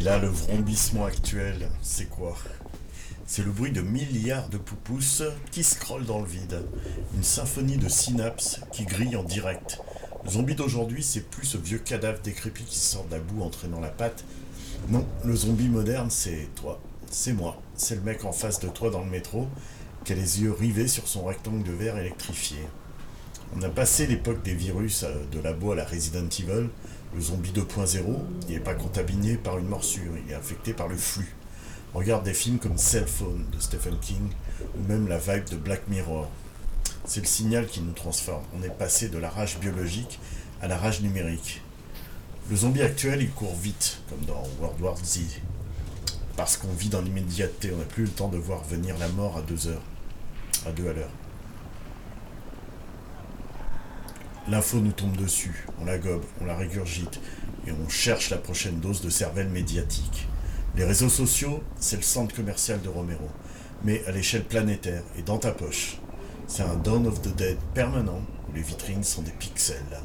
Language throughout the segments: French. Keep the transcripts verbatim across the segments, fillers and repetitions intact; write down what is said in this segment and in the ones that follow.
là, le vrombissement actuel, c'est quoi? C'est le bruit de milliards de poupousses qui scrollent dans le vide. Une symphonie de synapses qui grille en direct. Le zombie d'aujourd'hui, c'est plus ce vieux cadavre décrépit qui sort de la boue entraînant la patte. Non, le zombie moderne, c'est toi. C'est moi. C'est le mec en face de toi dans le métro qui a les yeux rivés sur son rectangle de verre électrifié. On a passé l'époque des virus de labo à la Resident Evil. Le zombie deux point zéro, il n'est pas contaminé par une morsure, il est infecté par le flux. Regarde des films comme Cell Phone de Stephen King ou même la vibe de Black Mirror. C'est le signal qui nous transforme. On est passé de la rage biologique à la rage numérique. Le zombie actuel, il court vite, comme dans World War Z. Parce qu'on vit dans l'immédiateté, on n'a plus le temps de voir venir la mort à deux heures. À deux à l'heure. L'info nous tombe dessus, on la gobe, on la régurgite, et on cherche la prochaine dose de cervelle médiatique. Les réseaux sociaux, c'est le centre commercial de Romero, mais à l'échelle planétaire et dans ta poche. C'est un Dawn of the Dead permanent, où les vitrines sont des pixels.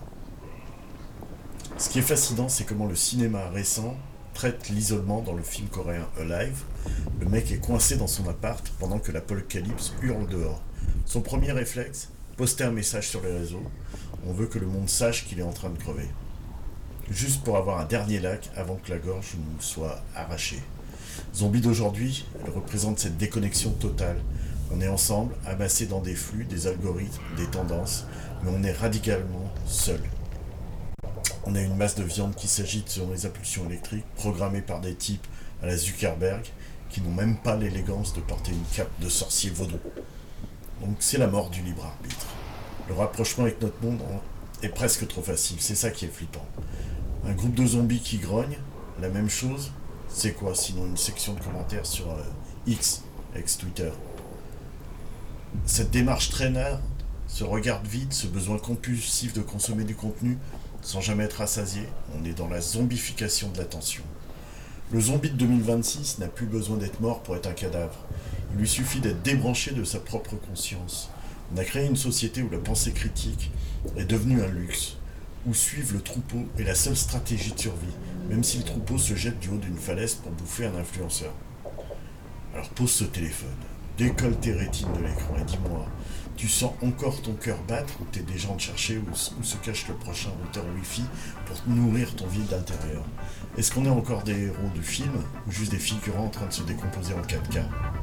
Ce qui est fascinant, c'est comment le cinéma récent traite l'isolement dans le film coréen Alive. Le mec est coincé dans son appart pendant que l'apocalypse hurle dehors. Son premier réflexe, poster un message sur les réseaux. On veut que le monde sache qu'il est en train de crever. Juste pour avoir un dernier lac avant que la gorge nous soit arrachée. Zombie d'aujourd'hui, elle représente cette déconnexion totale. On est ensemble, amassés dans des flux, des algorithmes, des tendances, mais on est radicalement seul. On a une masse de viande qui s'agite selon les impulsions électriques, programmée par des types à la Zuckerberg, qui n'ont même pas l'élégance de porter une cape de sorcier vaudou. Donc c'est la mort du libre arbitre. Le rapprochement avec notre monde est presque trop facile, c'est ça qui est flippant. Un groupe de zombies qui grogne, la même chose, c'est quoi sinon une section de commentaires sur euh, X, ex-Twitter. Cette démarche traînarde, ce regard vide, ce besoin compulsif de consommer du contenu sans jamais être rassasié, on est dans la zombification de l'attention. Le zombie de deux mille vingt-six n'a plus besoin d'être mort pour être un cadavre. Il lui suffit d'être débranché de sa propre conscience. On a créé une société où la pensée critique est devenue un luxe, où suivre le troupeau est la seule stratégie de survie, même si le troupeau se jette du haut d'une falaise pour bouffer un influenceur. Alors pose ce téléphone, décolle tes rétines de l'écran et dis-moi, tu sens encore ton cœur battre ou t'es déjà en train de chercher où, où se cache le prochain routeur Wi-Fi pour nourrir ton vide intérieur? Est-ce qu'on est encore des héros de film ou juste des figurants en train de se décomposer en quatre K?